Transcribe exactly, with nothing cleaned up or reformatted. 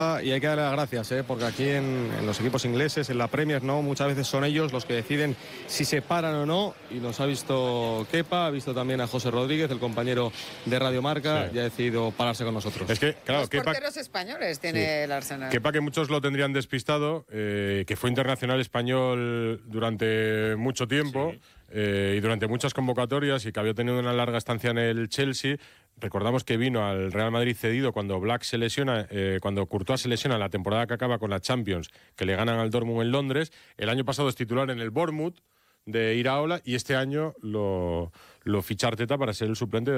Y hay que darle las gracias, ¿eh? Porque aquí en, en los equipos ingleses, en la Premier, no, muchas veces son ellos los que deciden si se paran o no. Y nos ha visto Kepa, ha visto también a José Rodríguez, el compañero de Radio Marca, sí. Y ha decidido pararse con nosotros. Es que, claro, Los Kepa, porteros españoles tiene sí. el Arsenal. Kepa, que muchos lo tendrían despistado, eh, que fue internacional español durante mucho tiempo, sí. eh, y durante muchas convocatorias, y que había tenido una larga estancia en el Chelsea. Recordamos que vino al Real Madrid cedido cuando Black se lesiona, eh, cuando Courtois se lesiona la temporada que acaba con la Champions, que le ganan al Dortmund en Londres. El año pasado es titular en el Bournemouth de Iraola, y este año lo, lo ficha Arteta para ser el suplente de